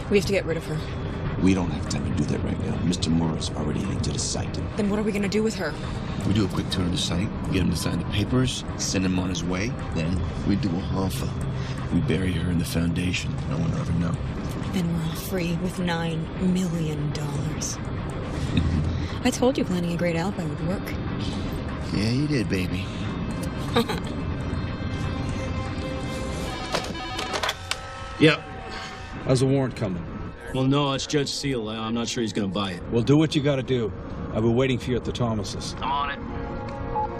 We have to get rid of her. We don't have time to do that right now. Mr. Morris already heading to the site. Then what are we gonna do with her? We do a quick tour of the site, get him to sign the papers, send him on his way. Then we do a Hoffa. We bury her in the foundation. No one will ever know. Then we're all free with $9 million. I told you planning a great alibi would work. Yeah, you did, baby. Yep. How's the warrant coming? Well, no, it's Judge Seal. I'm not sure he's gonna buy it. Well, do what you gotta do. I've been waiting for you at the Thomases. I'm on it.